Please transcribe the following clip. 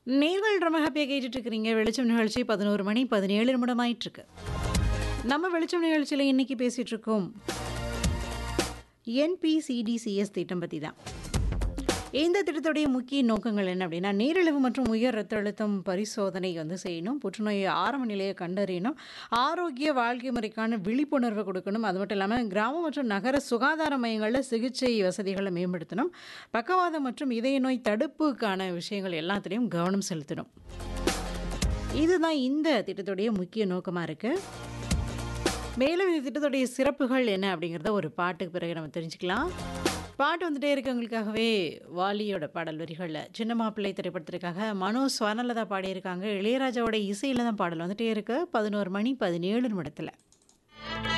நேர்கள் ரொம்ப ஹாப்பியா கேட்டுட்டு இருக்கிறீங்க. வெளிச்சம் நிகழ்ச்சி 11 மணி 17 நிமிடம் ஆயிட்டிருக்கு. நம்ம வெளிச்சம் நிகழ்ச்சியில இன்னைக்கு பேசிட்டு இருக்கோம். என்பிசிடிசிஎஸ் திட்டம் பத்தி தான். இந்த திட்டத்துடைய முக்கிய நோக்கங்கள் என்ன அப்படின்னா, நீரிழிவு மற்றும் உயர் ரத்த அழுத்தம் பரிசோதனை செய்யணும். புற்றுநோய் ஆரம்ப நிலையை கண்டறியணும். ஆரோக்கிய வாழ்க்கை முறைக்கான விழிப்புணர்வு கொடுக்கணும். அது மட்டும் இல்லாமல் கிராம மற்றும் நகர சுகாதார மையங்களில் சிகிச்சை வசதிகளை மேம்படுத்தணும். பக்கவாதம் மற்றும் இதய நோய் தடுப்புக்கான விஷயங்கள் எல்லாத்துலேயும் கவனம் செலுத்தணும். இதுதான் இந்த திட்டத்துடைய முக்கிய நோக்கமாக இருக்குது. மேலும் இந்த திட்டத்துடைய சிறப்புகள் என்ன அப்படிங்கிறத ஒரு பாட்டுக்கு பிறகு நம்ம தெரிஞ்சுக்கலாம். பாட்டு வந்துட்டே இருக்கு உங்களுக்காகவே. வாலியோட பாடல் வரிகளில் சின்ன மாப்பிள்ளை திரைப்படத்திற்காக மனோ ஸ்வர்ணலதா பாடியிருக்காங்க. இளையராஜாவோட இசையில் தான் பாடல் வந்துட்டே இருக்கு. 11 மணி 17 நிமிடத்தில்.